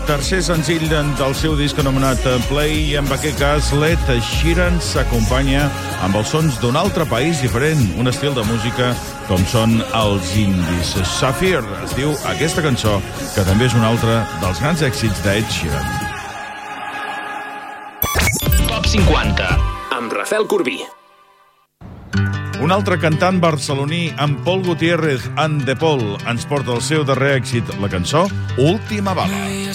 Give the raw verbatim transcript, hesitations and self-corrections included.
tercer senzill del seu disc anomenat Play, i en aquest cas l'Ed Sheeran s'acompanya amb els sons d'un altre país diferent, un estil de música com són els indis. Sapphire es diu aquesta cançó, que també és un altre dels grans èxits d'Ed Sheeran. Top cinquanta, amb Rafael Corbí. Un altre cantant barceloní, en Pol Gutiérrez and The Paul, ens porta el seu darrer èxit, la cançó Última bala.